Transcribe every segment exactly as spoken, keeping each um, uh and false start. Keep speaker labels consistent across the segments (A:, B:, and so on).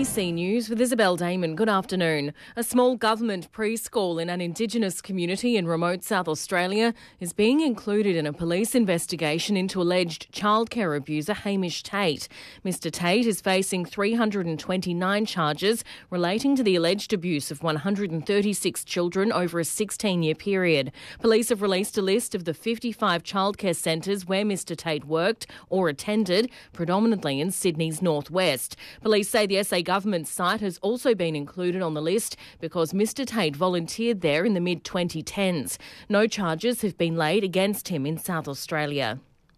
A: A B C News with Isabel Damon. Good afternoon. A small government preschool in an Indigenous community in remote South Australia is being included in a police investigation into alleged childcare abuser Hamish Tate. Mister Tate is facing three hundred twenty-nine charges relating to the alleged abuse of one hundred thirty-six children over a sixteen-year period. Police have released a list of the fifty-five childcare centres where Mister Tate worked or attended, predominantly in Sydney's northwest. Police say the S A government site has also been included on the list because Mister Tate volunteered there in the mid twenty tens. No charges have been laid against him in South Australia.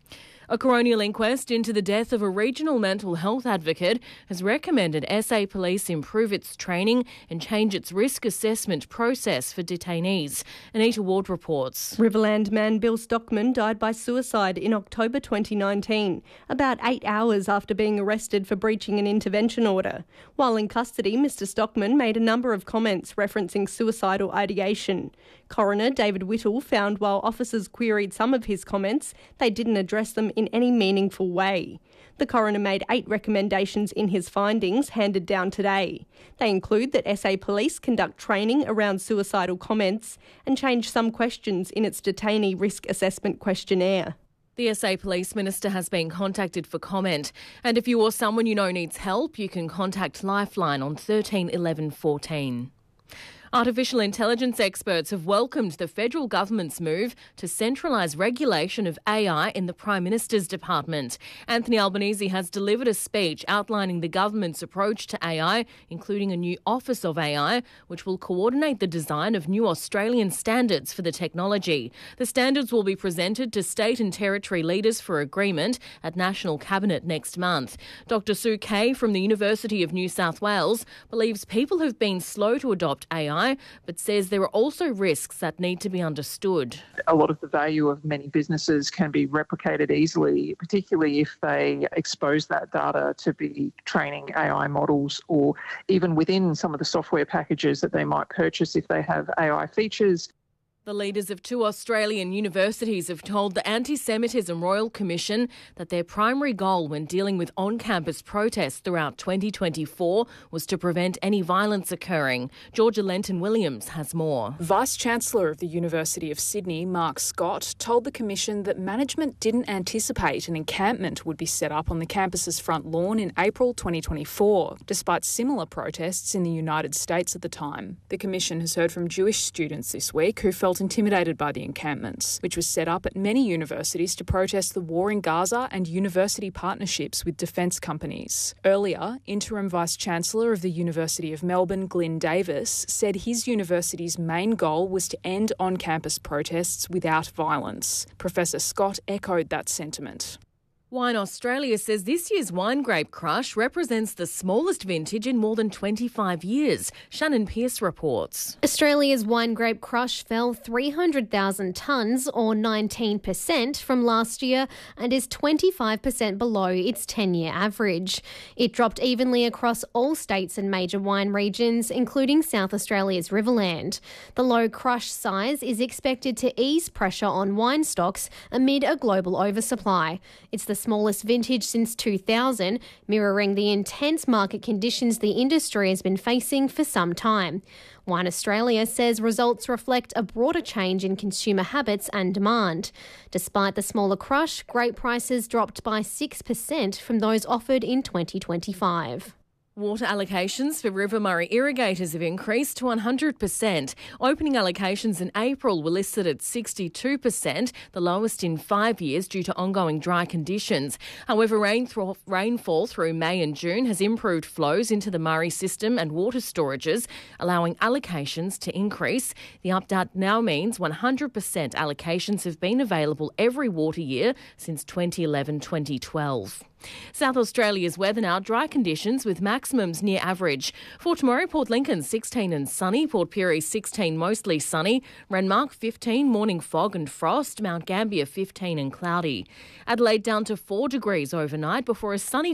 A: A coronial inquest into the death of a regional mental health advocate has recommended S A Police improve its training and change its risk assessment process for detainees. Anita Ward reports.
B: Riverland man Bill Stockman died by suicide in October twenty nineteen, about eight hours after being arrested for breaching an intervention order. While in custody, Mister Stockman made a number of comments referencing suicidal ideation. Coroner David Whittle found while officers queried some of his comments, they didn't address them in any meaningful way. The coroner made eight recommendations in his findings, handed down today. They include that S A Police conduct training around suicidal comments and change some questions in its detainee risk assessment questionnaire.
A: The S A Police Minister has been contacted for comment, and if you or someone you know needs help, you can contact Lifeline on thirteen eleven fourteen. Artificial intelligence experts have welcomed the federal government's move to centralise regulation of A I in the Prime Minister's department. Anthony Albanese has delivered a speech outlining the government's approach to A I, including a new Office of A I, which will coordinate the design of new Australian standards for the technology. The standards will be presented to state and territory leaders for agreement at National Cabinet next month. Doctor Sue Kay from the University of New South Wales believes people have been slow to adopt A I, but says there are also risks that need to be understood.
C: A lot of the value of many businesses can be replicated easily, particularly if they expose that data to be training A I models, or even within some of the software packages that they might purchase if they have A I features.
A: The leaders of two Australian universities have told the Anti-Semitism Royal Commission that their primary goal when dealing with on-campus protests throughout twenty twenty-four was to prevent any violence occurring. Georgia Lenton-Williams has more.
D: Vice-Chancellor of the University of Sydney, Mark Scott, told the Commission that management didn't anticipate an encampment would be set up on the campus's front lawn in April twenty twenty-four, despite similar protests in the United States at the time. The Commission has heard from Jewish students this week who felt intimidated by the encampments, which was set up at many universities to protest the war in Gaza and university partnerships with defence companies. Earlier, Interim Vice-Chancellor of the University of Melbourne, Glyn Davis, said his university's main goal was to end on-campus protests without violence. Professor Scott echoed that sentiment.
A: Wine Australia says this year's Wine Grape Crush represents the smallest vintage in more than twenty-five years. Shannon Pearce reports.
E: Australia's Wine Grape Crush fell three hundred thousand tonnes, or nineteen percent, from last year and is twenty-five percent below its ten-year average. It dropped evenly across all states and major wine regions, including South Australia's Riverland. The low crush size is expected to ease pressure on wine stocks amid a global oversupply. It's the smallest vintage since two thousand, mirroring the intense market conditions the industry has been facing for some time. Wine Australia says results reflect a broader change in consumer habits and demand. Despite the smaller crush, grape prices dropped by six percent from those offered in twenty twenty-five.
A: Water allocations for River Murray irrigators have increased to one hundred percent. Opening allocations in April were listed at sixty-two percent, the lowest in five years due to ongoing dry conditions. However, rain th- rainfall through May and June has improved flows into the Murray system and water storages, allowing allocations to increase. The update now means one hundred percent allocations have been available every water year since twenty eleven twenty twelve. South Australia's weather now, dry conditions with maximums near average. For tomorrow, Port Lincoln sixteen and sunny, Port Pirie sixteen mostly sunny, Renmark fifteen, morning fog and frost, Mount Gambier fifteen and cloudy. Adelaide down to four degrees overnight before a sunny